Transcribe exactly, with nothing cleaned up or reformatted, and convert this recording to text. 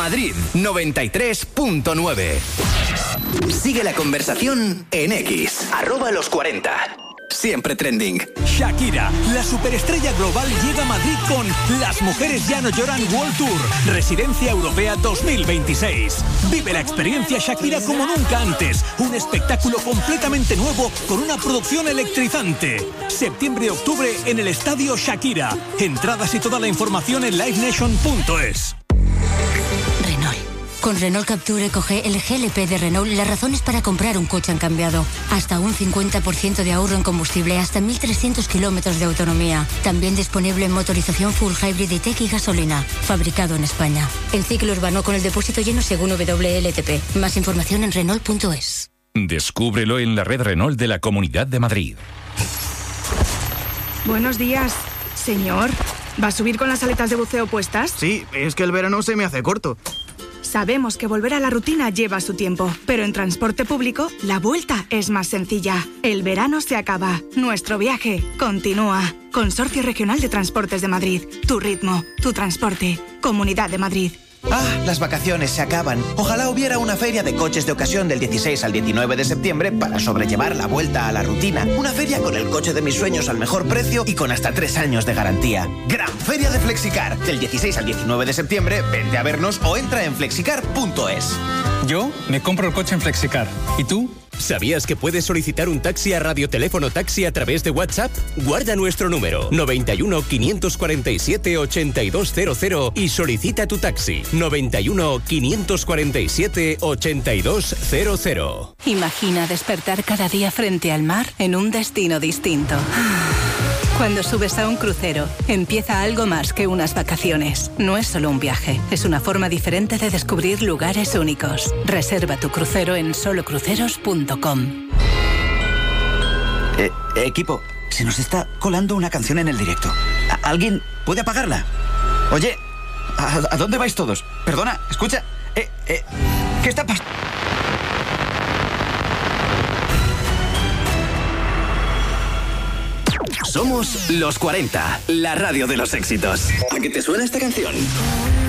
Madrid noventa y tres punto nueve. Sigue la conversación en X, arroba los cuarenta. Siempre trending. Shakira, la superestrella global, llega a Madrid con Las Mujeres Ya No Lloran World Tour, Residencia Europea dos mil veintiséis. Vive la experiencia Shakira como nunca antes. Un espectáculo completamente nuevo con una producción electrizante. Septiembre y octubre en el Estadio Shakira. Entradas y toda la información en live nation punto es. Renault. Con Renault Capture Eco G, el G L P de Renault, las razones para comprar un coche han cambiado. Hasta un cincuenta por ciento de ahorro en combustible, hasta mil trescientos kilómetros de autonomía. También disponible en motorización full hybrid E-Tech y gasolina. Fabricado en España. En ciclo urbano con el depósito lleno según W L T P. Más información en Renault punto es. Descúbrelo en la red Renault de la Comunidad de Madrid. Buenos días, señor. ¿Va a subir con las aletas de buceo puestas? Sí, es que el verano se me hace corto. Sabemos que volver a la rutina lleva su tiempo, pero en transporte público la vuelta es más sencilla. El verano se acaba, nuestro viaje continúa. Consorcio Regional de Transportes de Madrid. Tu ritmo, tu transporte. Comunidad de Madrid. Ah, las vacaciones se acaban. Ojalá hubiera una feria de coches de ocasión del dieciséis al diecinueve de septiembre para sobrellevar la vuelta a la rutina. Una feria con el coche de mis sueños al mejor precio y con hasta tres años de garantía. Gran Feria de Flexicar. Del dieciséis al diecinueve de septiembre, vente a vernos o entra en flexicar punto es. Yo me compro el coche en Flexicar. ¿Y tú? ¿Sabías que puedes solicitar un taxi a Radioteléfono Taxi a través de WhatsApp? Guarda nuestro número noventa y uno, quinientos cuarenta y siete, ochenta y dos cero cero y solicita tu taxi noventa y uno, quinientos cuarenta y siete, ochenta y dos cero cero. Imagina despertar cada día frente al mar en un destino distinto. Cuando subes a un crucero, empieza algo más que unas vacaciones. No es solo un viaje, es una forma diferente de descubrir lugares únicos. Reserva tu crucero en solo cruceros punto com. Eh, equipo, se nos está colando una canción en el directo. ¿Alguien puede apagarla? Oye, ¿a, a dónde vais todos? Perdona, escucha. Eh, eh, ¿Qué está pasando? Somos los cuarenta, la radio de los éxitos. ¿A qué te suena esta canción?